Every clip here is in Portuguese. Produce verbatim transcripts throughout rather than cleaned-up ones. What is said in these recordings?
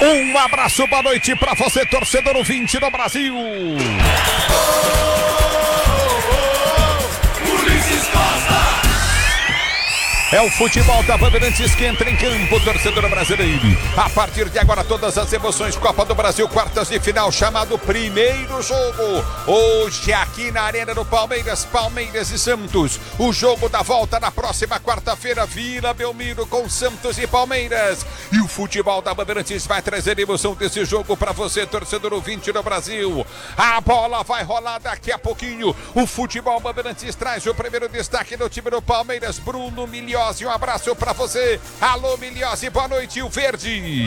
Um abraço, boa noite pra você, torcedor ouvinte do Brasil. É o futebol da Bandeirantes que entra em campo, torcedor brasileiro. A partir de agora, todas as emoções, Copa do Brasil, quartas de final, chamado primeiro jogo. Hoje, aqui na Arena do Palmeiras, Palmeiras e Santos. O jogo da volta na próxima quarta-feira, Vila Belmiro com Santos e Palmeiras. E o futebol da Bandeirantes vai trazer emoção desse jogo para você, torcedor ouvinte do Brasil. A bola vai rolar daqui a pouquinho. O futebol Bandeirantes traz o primeiro destaque do time do Palmeiras, Bruno Milioti. Um abraço pra você. Alô, Miliose, boa noite, o Verde.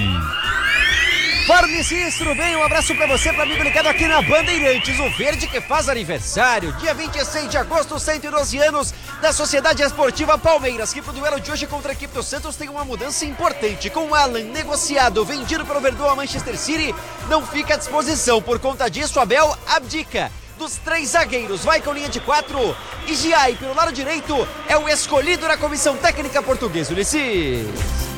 Fornecis, tudo bem? Um abraço pra você, pra amigo ligado aqui na Bandeirantes. O Verde que faz aniversário, dia vinte e seis de agosto, cento e doze anos da Sociedade Esportiva Palmeiras, que pro duelo de hoje contra a equipe do Santos tem uma mudança importante. Com o Alan negociado, vendido pelo Verdão a Manchester City, não fica à disposição. Por conta disso, Abel abdica dos três zagueiros, vai com linha de quatro e Giai pelo lado direito é o escolhido na comissão técnica portuguesa, Ulisses.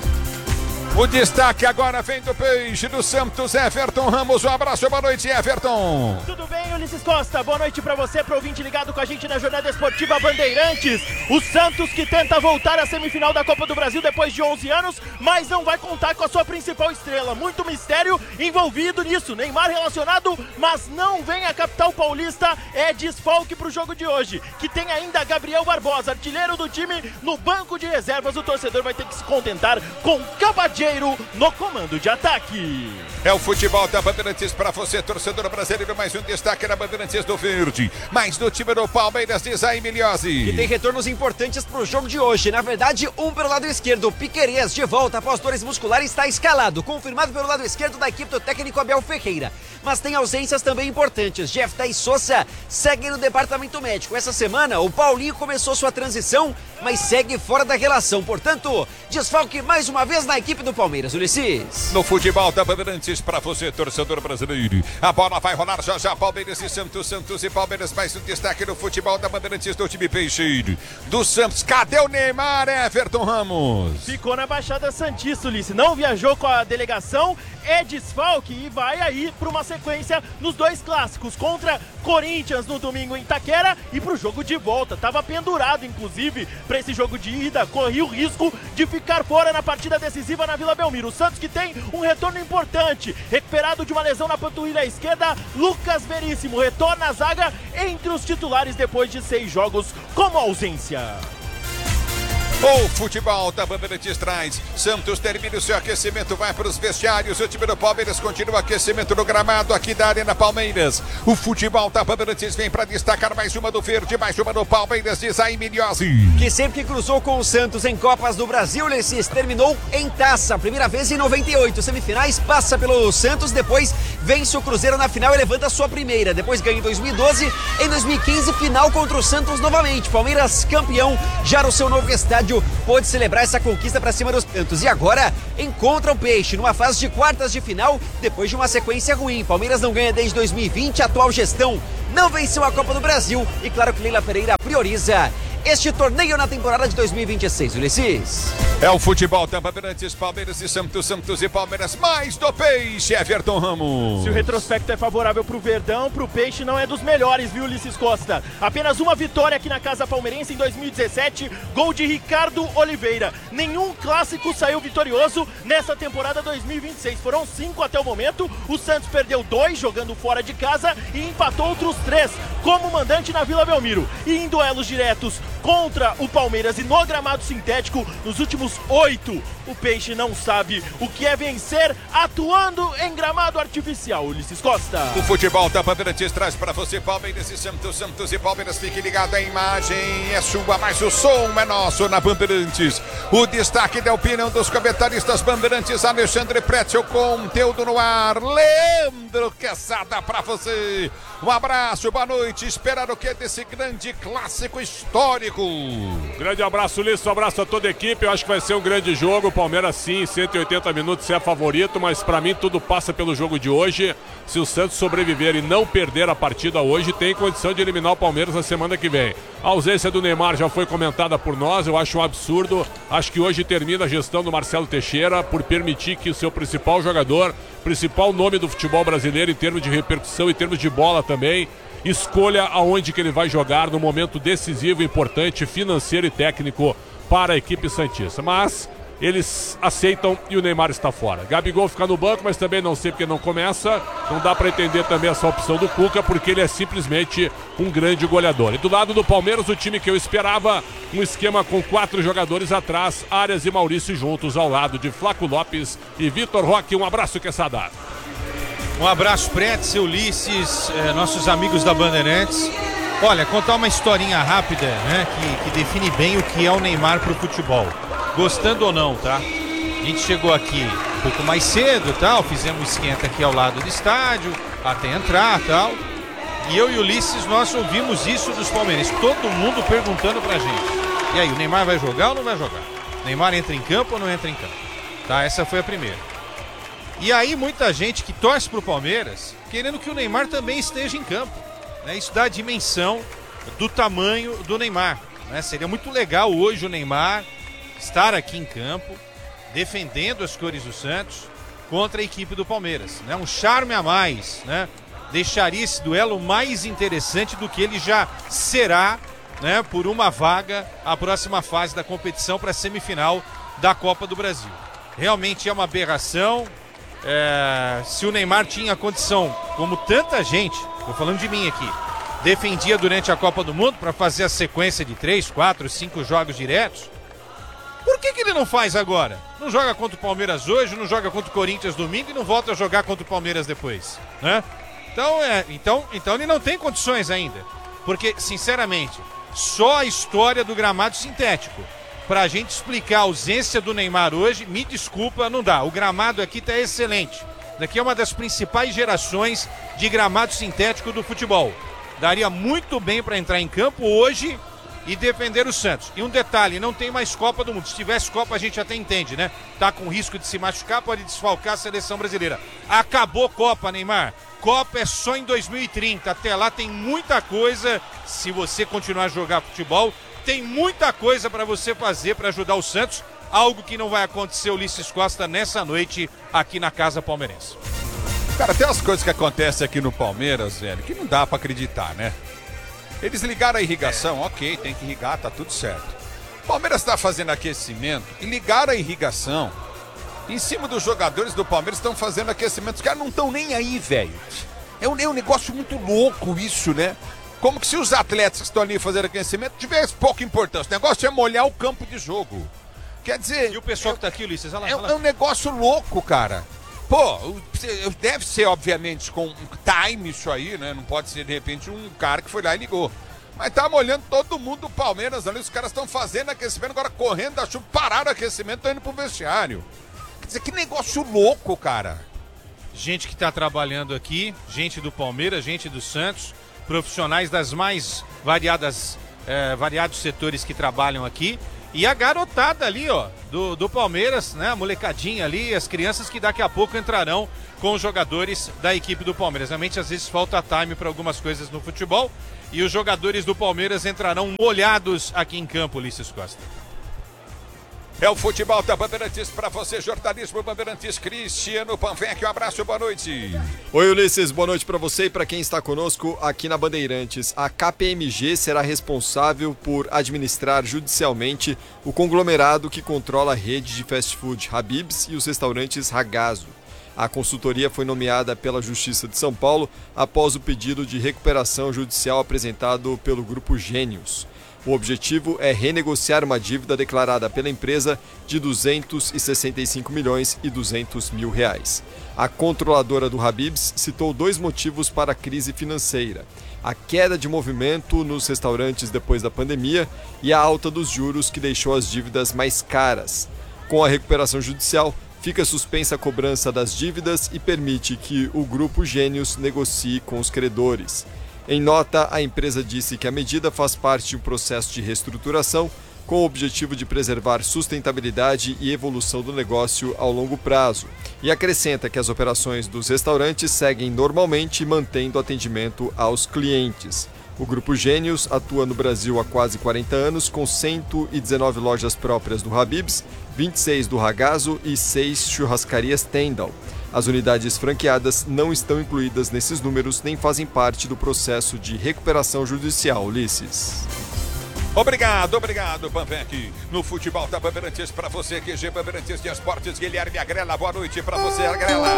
O destaque agora vem do Peixe do Santos, Everton Ramos. Um abraço, boa noite, Everton. Tudo bem, Ulisses Costa? Boa noite pra você, pro ouvinte ligado com a gente na Jornada Esportiva Bandeirantes. O Santos que tenta voltar à semifinal da Copa do Brasil depois de onze anos, mas não vai contar com a sua principal estrela. Muito mistério envolvido nisso. Neymar relacionado, mas não vem a capital paulista. É desfalque pro jogo de hoje, que tem ainda Gabriel Barbosa, artilheiro do time, no banco de reservas. O torcedor vai ter que se contentar com Cavadeiro no comando de ataque. É o futebol da Bandeirantes para você, torcedor brasileiro. Mais um destaque na Bandeirantes do Verde. Mais do time do Palmeiras, diz aí, Miliose. Que tem retornos importantes pro jogo de hoje. Na verdade, um pelo lado esquerdo. Piquerez de volta após dores musculares, está escalado. Confirmado pelo lado esquerdo da equipe do técnico Abel Ferreira. Mas tem ausências também importantes. Jefta e Sousa seguem no departamento médico. Essa semana, o Paulinho começou sua transição, mas segue fora da relação. Portanto, desfalque mais uma vez na equipe do Palmeiras, Ulisses. No futebol da Bandeirantes para você, torcedor brasileiro. A bola vai rolar já já, Palmeiras e Santos, Santos e Palmeiras. Mais um destaque no futebol da Bandeirantes do time Peixe do Santos. Cadê o Neymar, Everton Ramos? Ficou na Baixada Santista, Ulisses. Não viajou com a delegação, é desfalque e vai aí para uma sequência nos dois clássicos, contra Corinthians no domingo em Itaquera e pro jogo de volta. Tava pendurado, inclusive, para esse jogo de ida, corria o risco de ficar fora na partida decisiva na Vila Belmiro. O Santos que tem um retorno importante, recuperado de uma lesão na panturrilha esquerda, Lucas Veríssimo retorna à zaga entre os titulares depois de seis jogos como ausência. O futebol da Bandeirantes traz. Santos termina o seu aquecimento, vai para os vestiários. O time do Palmeiras continua o aquecimento no gramado aqui da Arena Palmeiras. O futebol da Bandeirantes vem para destacar mais uma do Verde, mais uma do Palmeiras, diz aí, Miliose. Que sempre que cruzou com o Santos em Copas do Brasil, Ulisses, terminou em taça. Primeira vez em noventa e oito, semifinais, passa pelo Santos, depois vence o Cruzeiro na final e levanta a sua primeira. Depois ganha em dois mil e doze, em dois mil e quinze, final contra o Santos novamente. Palmeiras campeão, já no seu novo estádio, pôde celebrar essa conquista para cima dos Santos e agora encontra o Peixe numa fase de quartas de final depois de uma sequência ruim. Palmeiras não ganha desde dois mil e vinte, a atual gestão não venceu a Copa do Brasil e claro que Leila Pereira prioriza este torneio na temporada de dois mil e vinte e seis, Ulisses. É o futebol da Bandeirantes, Palmeiras e Santos, Santos e Palmeiras, mais do Peixe, Everton Ramos. Se o retrospecto é favorável pro Verdão, pro Peixe não é dos melhores, viu, Ulisses Costa? Apenas uma vitória aqui na Casa Palmeirense em dois mil e dezessete, gol de Ricardo Oliveira. Nenhum clássico saiu vitorioso nessa temporada dois mil e vinte e seis. Foram cinco até o momento, o Santos perdeu dois jogando fora de casa e empatou outros três como mandante na Vila Belmiro. E em duelos diretos contra o Palmeiras e no gramado sintético, nos últimos oito, o Peixe não sabe o que é vencer atuando em gramado artificial, Ulisses Costa. O futebol da Bandeirantes traz para você Palmeiras e Santos, Santos e Palmeiras. Fique ligado, a imagem é sua, mas o som é nosso na Bandeirantes. O destaque da opinião dos comentaristas Bandeirantes, Alexandre Pretzel, conteúdo no ar, Leandro Quesada para você. Um abraço, boa noite, esperar o que desse grande clássico histórico técnico. Grande abraço, Ulisses, um abraço a toda a equipe. Eu acho que vai ser um grande jogo. O Palmeiras, sim, cento e oitenta minutos é favorito, mas para mim tudo passa pelo jogo de hoje. Se o Santos sobreviver e não perder a partida hoje, tem condição de eliminar o Palmeiras na semana que vem. A ausência do Neymar já foi comentada por nós, eu acho um absurdo. Acho que hoje termina a gestão do Marcelo Teixeira por permitir que o seu principal jogador, principal nome do futebol brasileiro em termos de repercussão, em termos de bola também, escolha aonde que ele vai jogar no momento decisivo, importante, financeiro e técnico para a equipe santista. Mas eles aceitam e o Neymar está fora. Gabigol fica no banco, mas também não sei porque não começa. Não dá para entender também essa opção do Cuca, porque ele é simplesmente um grande goleador. E do lado do Palmeiras, o time que eu esperava, um esquema com quatro jogadores atrás, Arias e Maurício juntos ao lado de Flaco Lopes e Vitor Roque. Um abraço, Quesada. Um abraço, Pretz, Ulisses, eh, nossos amigos da Bandeirantes. Olha, contar uma historinha rápida, né, que, que define bem o que é o Neymar pro futebol. Gostando ou não, tá? A gente chegou aqui um pouco mais cedo, tal, fizemos um esquenta aqui ao lado do estádio, até entrar, tal. E eu e o Ulisses, nós ouvimos isso dos palmeirenses, todo mundo perguntando pra gente. E aí, o Neymar vai jogar ou não vai jogar? O Neymar entra em campo ou não entra em campo? Tá, essa foi a primeira. E aí muita gente que torce pro Palmeiras querendo que o Neymar também esteja em campo, né? Isso dá a dimensão do tamanho do Neymar, né? Seria muito legal hoje o Neymar estar aqui em campo defendendo as cores do Santos contra a equipe do Palmeiras, né? Um charme a mais, né? Deixaria esse duelo mais interessante do que ele já será, né? Por uma vaga à próxima fase da competição para a semifinal da Copa do Brasil. Realmente é uma aberração. É, se o Neymar tinha condição, como tanta gente, estou falando de mim aqui, defendia durante a Copa do Mundo para fazer a sequência de três, quatro, cinco jogos diretos, por que que ele não faz agora? Não joga contra o Palmeiras hoje, não joga contra o Corinthians domingo e não volta a jogar contra o Palmeiras depois, né? Então, é, então, então ele não tem condições ainda, porque, sinceramente, só a história do gramado sintético pra gente explicar a ausência do Neymar hoje, me desculpa, não dá. O gramado aqui tá excelente. Daqui é uma das principais gerações de gramado sintético do futebol. Daria muito bem para entrar em campo hoje e defender o Santos. E um detalhe, não tem mais Copa do Mundo. Se tivesse Copa a gente até entende, né? Tá com risco de se machucar, pode desfalcar a seleção brasileira. Acabou Copa, Neymar. Copa é só em dois mil e trinta. Até lá tem muita coisa, se você continuar a jogar futebol, tem muita coisa para você fazer para ajudar o Santos, algo que não vai acontecer, Ulisses Costa, nessa noite aqui na Casa Palmeirense. Cara, tem umas coisas que acontecem aqui no Palmeiras, velho, que não dá para acreditar, né? Eles ligaram a irrigação, ok, tem que irrigar, tá tudo certo. O Palmeiras tá fazendo aquecimento e ligaram a irrigação. Em cima dos jogadores do Palmeiras estão fazendo aquecimento. Os caras não estão nem aí, velho. É um, é um negócio muito louco isso, né? Como que se os atletas que estão ali fazendo aquecimento tivessem pouca importância. O negócio é molhar o campo de jogo. Quer dizer... E o pessoal é, que tá aqui, Ulisses? Olha lá, é, olha lá. é um negócio louco, cara. Pô, deve ser, obviamente, com time isso aí, né? Não pode ser, de repente, um cara que foi lá e ligou. Mas tá molhando todo mundo do Palmeiras ali. Os caras estão fazendo aquecimento, agora correndo da chuva, pararam o aquecimento, estão indo pro vestiário. Quer dizer, que negócio louco, cara. Gente que tá trabalhando aqui, gente do Palmeiras, gente do Santos, profissionais das mais variadas, é, variados setores que trabalham aqui. E a garotada ali, ó, do, do Palmeiras, né? A molecadinha ali, as crianças que daqui a pouco entrarão com os jogadores da equipe do Palmeiras. Realmente, às vezes, falta time para algumas coisas no futebol. E os jogadores do Palmeiras entrarão molhados aqui em campo, Ulisses Costa. É o futebol da Bandeirantes para você, jornalismo Bandeirantes, Cristiano Panvec, um abraço, boa noite. Oi, Ulisses, boa noite para você e para quem está conosco aqui na Bandeirantes. A K P M G será responsável por administrar judicialmente o conglomerado que controla a rede de fast food Habib's e os restaurantes Ragazzo. A consultoria foi nomeada pela Justiça de São Paulo após o pedido de recuperação judicial apresentado pelo Grupo Gênios. O objetivo é renegociar uma dívida declarada pela empresa de duzentos e sessenta e cinco milhões e duzentos mil reais. A controladora do Habib's citou dois motivos para a crise financeira: a queda de movimento nos restaurantes depois da pandemia e a alta dos juros que deixou as dívidas mais caras. Com a recuperação judicial, fica suspensa a cobrança das dívidas e permite que o Grupo Gênios negocie com os credores. Em nota, a empresa disse que a medida faz parte de um processo de reestruturação com o objetivo de preservar sustentabilidade e evolução do negócio ao longo prazo, e acrescenta que as operações dos restaurantes seguem normalmente, mantendo atendimento aos clientes. O Grupo Gênios atua no Brasil há quase quarenta anos, com cento e dezenove lojas próprias do Habib's, vinte e seis do Ragazzo e seis churrascarias Tendal. As unidades franqueadas não estão incluídas nesses números nem fazem parte do processo de recuperação judicial, Ulisses. Obrigado, obrigado, Pamvec. No futebol da Bandeirantes, para você, Q G Bandeirantes de Esportes, Guilherme Agrela. Boa noite para você, Agrela.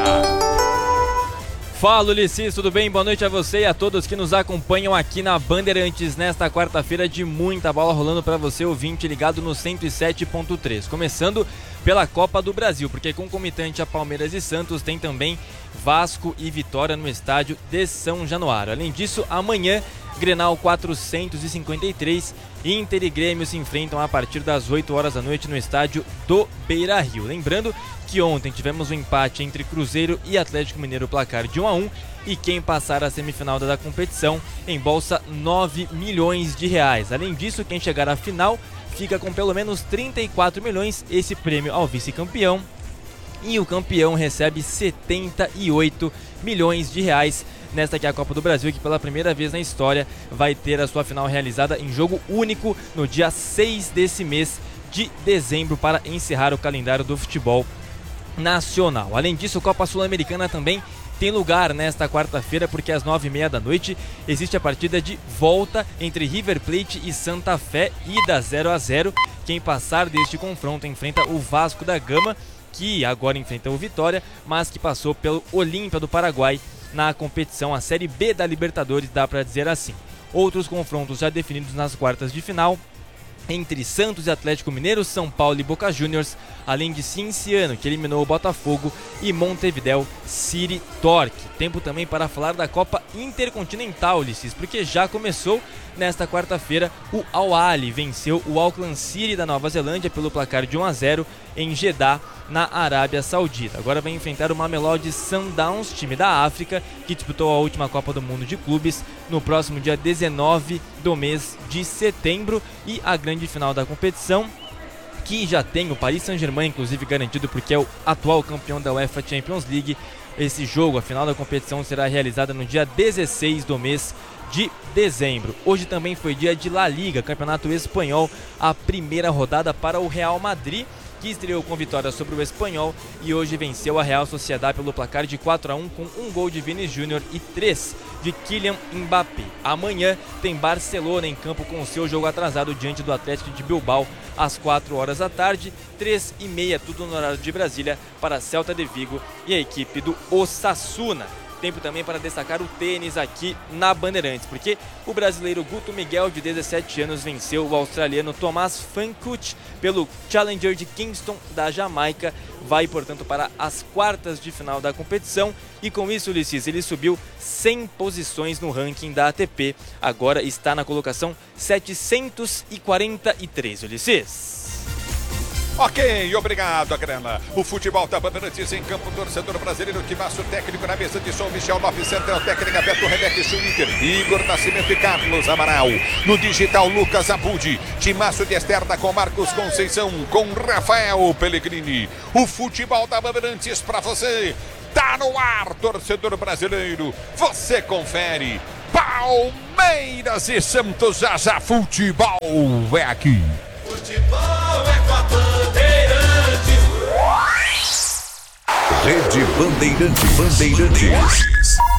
Fala, Ulisses, tudo bem? Boa noite a você e a todos que nos acompanham aqui na Bandeirantes nesta quarta-feira de muita bola rolando para você, ouvinte ligado no cento e sete ponto três. Começando pela Copa do Brasil, porque concomitante a Palmeiras e Santos tem também Vasco e Vitória no estádio de São Januário. Além disso, amanhã, Grenal quatrocentos e cinquenta e três, Inter e Grêmio se enfrentam a partir das oito horas da noite no estádio do Beira-Rio. Lembrando que ontem tivemos um empate entre Cruzeiro e Atlético Mineiro, placar de um a um, e quem passar a semifinal da competição embolsa nove milhões de reais. Além disso, quem chegar à final fica com pelo menos trinta e quatro milhões, esse prêmio ao vice-campeão, e o campeão recebe setenta e oito milhões de reais nesta aqui é a Copa do Brasil, que pela primeira vez na história vai ter a sua final realizada em jogo único no dia seis desse mês de dezembro, para encerrar o calendário do futebol nacional. Além disso, Copa Sul-Americana também tem lugar nesta quarta-feira, porque às nove e meia da noite existe a partida de volta entre River Plate e Santa Fé, ida zero a zero. Quem passar deste confronto enfrenta o Vasco da Gama, que agora enfrenta o Vitória, mas que passou pelo Olímpia do Paraguai na competição, a Série B da Libertadores, dá para dizer assim. Outros confrontos já definidos nas quartas de final entre Santos e Atlético Mineiro, São Paulo e Boca Juniors, além de Cienciano, que eliminou o Botafogo, e Montevidéu City Torque. Tempo também para falar da Copa Intercontinental, Ulisses, porque já começou nesta quarta-feira. O Al Ahly venceu o Auckland City da Nova Zelândia pelo placar de um a zero em Jeddah, na Arábia Saudita. Agora vai enfrentar o Mamelodi Sundowns, time da África, que disputou a última Copa do Mundo de Clubes no próximo dia dezenove do mês de setembro, e a grande final da competição, que já tem o Paris Saint-Germain inclusive garantido, porque é o atual campeão da UEFA Champions League. Esse jogo, a final da competição, será realizada no dia dezesseis do mês de dezembro. Hoje também foi dia de La Liga, Campeonato Espanhol, a primeira rodada para o Real Madrid, que estreou com vitória sobre o Espanhol e hoje venceu a Real Sociedad pelo placar de quatro a um, com um gol de Vini Júnior e três de Kylian Mbappé. Amanhã tem Barcelona em campo com o seu jogo atrasado diante do Atlético de Bilbao às quatro horas da tarde, três e meia, tudo no horário de Brasília, para Celta de Vigo e a equipe do Osasuna. Tempo também para destacar o tênis aqui na Bandeirantes, porque o brasileiro Guto Miguel, de dezessete anos, venceu o australiano Thomas Fancourt pelo Challenger de Kingston da Jamaica. Vai, portanto, para as quartas de final da competição, e com isso, Ulisses, ele subiu cem posições no ranking da A T P. Agora está na colocação setecentos e quarenta e três, Ulisses. Ok, obrigado, Agrela. O futebol da Bandeirantes em campo, torcedor brasileiro, timaço técnico na mesa de som, Michel Lopes, central técnica, Beto Rebeque, Schwinter, Igor Nascimento e Carlos Amaral. No digital, Lucas Abudi, timaço de externa com Marcos Conceição, com Rafael Pellegrini. O futebol da Bandeirantes pra você, tá no ar, torcedor brasileiro. Você confere. Palmeiras e Santos, já já futebol é aqui. Futebol é com a Bandeirantes. Rede Bandeirantes. Bandeirantes.